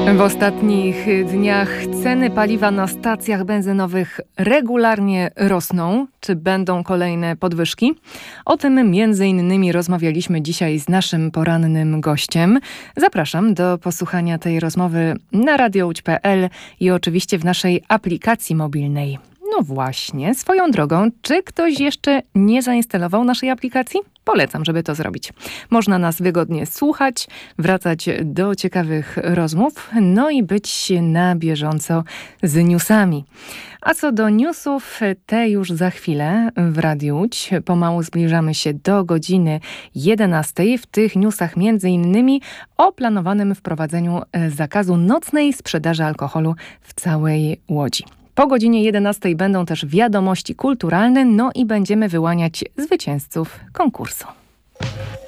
W ostatnich dniach ceny paliwa na stacjach benzynowych regularnie rosną. Czy będą kolejne podwyżki? O tym między innymi rozmawialiśmy dzisiaj z naszym porannym gościem. Zapraszam do posłuchania tej rozmowy na radiołódź.pl i oczywiście w naszej aplikacji mobilnej. No właśnie, swoją drogą, czy ktoś jeszcze nie zainstalował naszej aplikacji? Polecam, żeby to zrobić. Można nas wygodnie słuchać, wracać do ciekawych rozmów, no i być na bieżąco z newsami. A co do newsów, te już za chwilę w Radiu Łódź. Pomału zbliżamy się do godziny 11. W tych newsach między innymi o planowanym wprowadzeniu zakazu nocnej sprzedaży alkoholu w całej Łodzi. Po godzinie 11 będą też wiadomości kulturalne, no i będziemy wyłaniać zwycięzców konkursu.